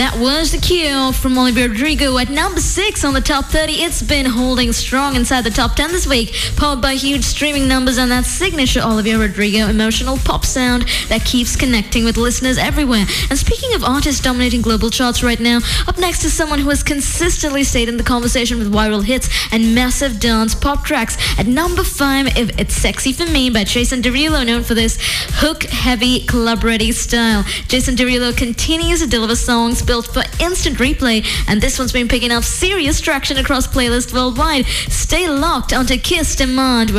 That was The Cure from Olivia Rodrigo at number 6 on the top 30. It's been holding strong inside the top 10 this week, powered by huge streaming numbers and that signature Olivia Rodrigo emotional pop sound that keeps connecting with listeners everywhere. And speaking of artists dominating global charts right now, up next is someone who has consistently stayed in the conversation with viral hits and massive dance pop tracks. At number 5, if It's Sexy For Me by Jason Derulo, known for this hook-heavy, club-ready style. Jason Derulo continues to deliver songs built for instant replay, and this one's been picking up serious traction across playlists worldwide. Stay locked onto Kiss Demand.